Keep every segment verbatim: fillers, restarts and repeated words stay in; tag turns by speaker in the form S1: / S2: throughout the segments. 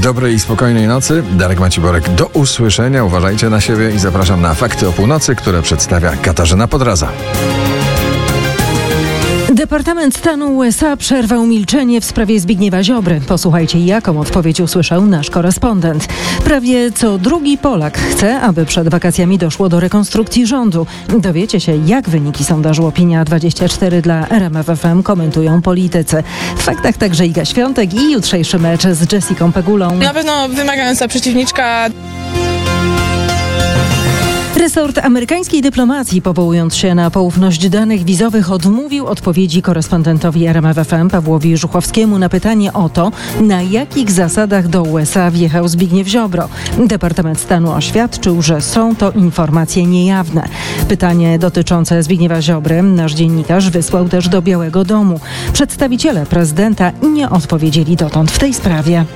S1: Dobrej i spokojnej nocy. Darek Maciborek, do usłyszenia. Uważajcie na siebie i zapraszam na Fakty o północy, które przedstawia Katarzyna Podraza.
S2: Departament Stanu U S A przerwał milczenie w sprawie Zbigniewa Ziobry. Posłuchajcie, jaką odpowiedź usłyszał nasz korespondent. Prawie co drugi Polak chce, aby przed wakacjami doszło do rekonstrukcji rządu. Dowiecie się, jak wyniki sondażu Opinia dwadzieścia cztery dla R M F F M komentują politycy. W faktach także Iga Świątek i jutrzejszy mecz z Jessiką Pegulą.
S3: Na pewno wymagająca przeciwniczka.
S2: Resort amerykańskiej dyplomacji, powołując się na poufność danych wizowych, odmówił odpowiedzi korespondentowi R M F F M Pawłowi Żuchowskiemu na pytanie o to, na jakich zasadach do U S A wjechał Zbigniew Ziobro. Departament Stanu oświadczył, że są to informacje niejawne. Pytanie dotyczące Zbigniewa Ziobry nasz dziennikarz wysłał też do Białego Domu. Przedstawiciele prezydenta nie odpowiedzieli dotąd w tej sprawie.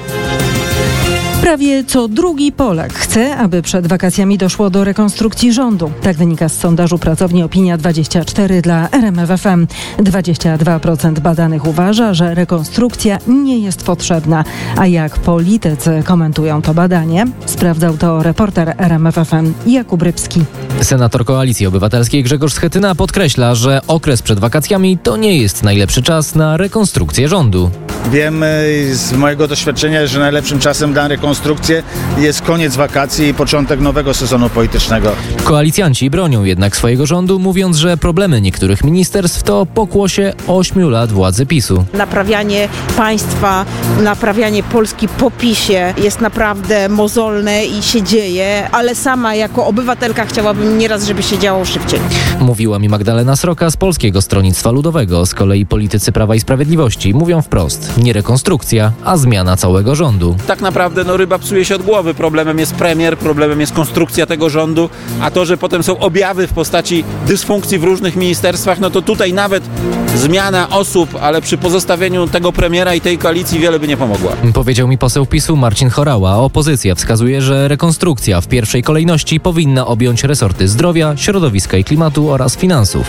S2: Prawie co drugi Polak chce, aby przed wakacjami doszło do rekonstrukcji rządu. Tak wynika z sondażu pracowni Opinia dwadzieścia cztery dla R M F F M. dwadzieścia dwa procent badanych uważa, że rekonstrukcja nie jest potrzebna. A jak politycy komentują to badanie? Sprawdzał to reporter R M F F M Jakub Rybski.
S4: Senator Koalicji Obywatelskiej Grzegorz Schetyna podkreśla, że okres przed wakacjami to nie jest najlepszy czas na rekonstrukcję rządu.
S5: Wiem z mojego doświadczenia, że najlepszym czasem na rekonstrukcję jest koniec wakacji i początek nowego sezonu politycznego.
S4: Koalicjanci bronią jednak swojego rządu, mówiąc, że problemy niektórych ministerstw to pokłosie ośmiu lat władzy PiSu.
S6: Naprawianie państwa, naprawianie Polski po PiSie jest naprawdę mozolne i się dzieje, ale sama jako obywatelka chciałabym nieraz, żeby się działo szybciej.
S4: Mówiła mi Magdalena Sroka z Polskiego Stronnictwa Ludowego. Z kolei politycy Prawa i Sprawiedliwości mówią wprost: nie rekonstrukcja, a zmiana całego rządu.
S7: Tak naprawdę no, ryba psuje się od głowy. Problemem jest premier, problemem jest konstrukcja tego rządu, a to, że potem są objawy w postaci dysfunkcji w różnych ministerstwach, no to tutaj nawet zmiana osób, ale przy pozostawieniu tego premiera i tej koalicji wiele by nie pomogła.
S4: Powiedział mi poseł PiSu Marcin Horała. Opozycja wskazuje, że rekonstrukcja w pierwszej kolejności powinna objąć resorty zdrowia, środowiska i klimatu oraz finansów.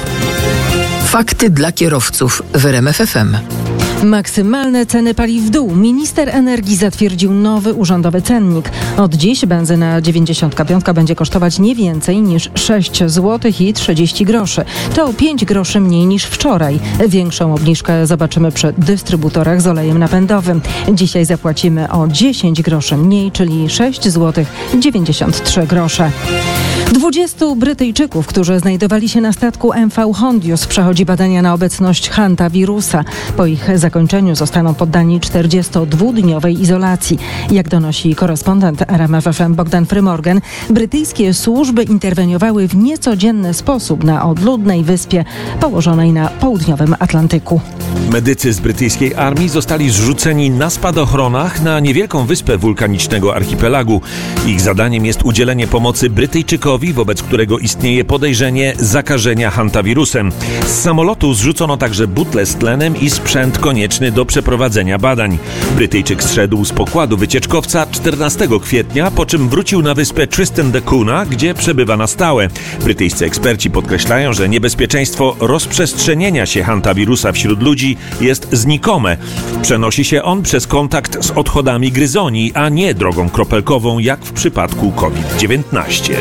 S8: Fakty dla kierowców w R M F F M.
S2: Maksymalne ceny paliw w dół. Minister energii zatwierdził nowy urzędowy cennik. Od dziś benzyna dziewięćdziesiąt pięć będzie kosztować nie więcej niż sześć złotych i trzydzieści groszy. To o pięć groszy mniej niż wczoraj. Większą obniżkę zobaczymy przy dystrybutorach z olejem napędowym. Dzisiaj zapłacimy o dziesięć groszy mniej, czyli sześć złotych dziewięćdziesiąt trzy grosze. dwudziestu Brytyjczyków, którzy znajdowali się na statku M V Hondius, przechodzi badania na obecność hantawirusa. Po ich zakończeniu zostaną poddani czterdziestodwudniowej izolacji. Jak donosi korespondent R M F F M Bogdan Frymorgan, brytyjskie służby interweniowały w niecodzienny sposób na odludnej wyspie położonej na południowym Atlantyku.
S9: Medycy z brytyjskiej armii zostali zrzuceni na spadochronach na niewielką wyspę wulkanicznego archipelagu. Ich zadaniem jest udzielenie pomocy Brytyjczykowi, wobec którego istnieje podejrzenie zakażenia hantawirusem. Z samolotu zrzucono także butle z tlenem i sprzęt konieczny do przeprowadzenia badań. Brytyjczyk zszedł z pokładu wycieczkowca czternastego kwietnia, po czym wrócił na wyspę Tristan da Cunha, gdzie przebywa na stałe. Brytyjscy eksperci podkreślają, że niebezpieczeństwo rozprzestrzenienia się hantawirusa wśród ludzi jest znikome. Przenosi się on przez kontakt z odchodami gryzoni, a nie drogą kropelkową, jak w przypadku COVID dziewiętnaście.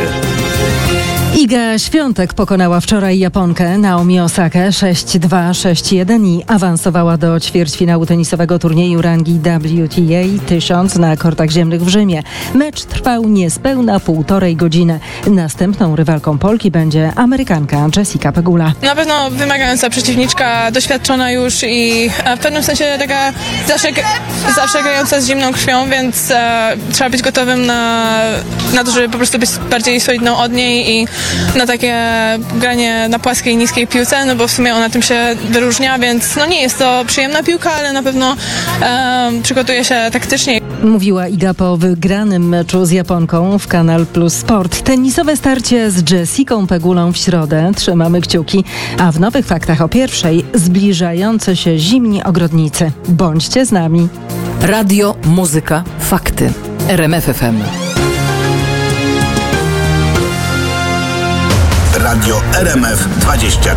S2: Iga Świątek pokonała wczoraj Japonkę Naomi Osakę sześć dwa sześć jeden i awansowała do ćwierćfinału tenisowego turnieju rangi W T A tysiąc na kortach ziemnych w Rzymie. Mecz trwał niespełna półtorej godziny. Następną rywalką Polki będzie Amerykanka Jessica Pegula.
S3: Na pewno wymagająca przeciwniczka, doświadczona już i w pewnym sensie taka zawsze, zawsze grająca z zimną krwią, więc e, trzeba być gotowym na, na to, żeby po prostu być bardziej solidną od niej i na takie granie na płaskiej, niskiej piłce, no bo w sumie ona tym się wyróżnia, więc no nie jest to przyjemna piłka, ale na pewno um, przygotuje się taktycznie.
S2: Mówiła Iga po wygranym meczu z Japonką w Kanal Plus Sport. Tenisowe starcie z Jessicą Pegulą w środę. Trzymamy kciuki. A w nowych faktach o pierwszej zbliżające się zimni ogrodnicy. Bądźcie z nami.
S8: Radio, muzyka, fakty. R M F F M.
S10: Radio R M F dwadzieścia cztery.